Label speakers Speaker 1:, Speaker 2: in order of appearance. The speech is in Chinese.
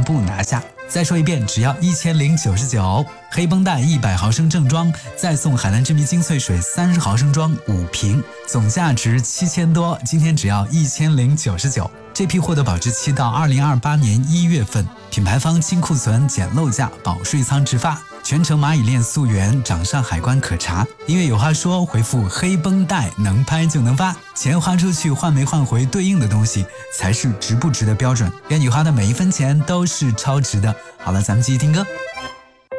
Speaker 1: 部拿下。再说一遍，只要1099，黑绷带100毫升正装，再送海蓝之谜精粹水30毫升装5瓶，总价值7000多，今天只要1099。这批货的保质期到2028年1月份，品牌方清库存减漏价，保税仓直发，全程蚂蚁链溯源，掌上海关可查。音乐有话说，回复黑绷带能拍就能发，钱花出去换没换回对应的东西才是值不值的标准。愿你花的每一分钱都是超值的。好了，咱们继续听歌。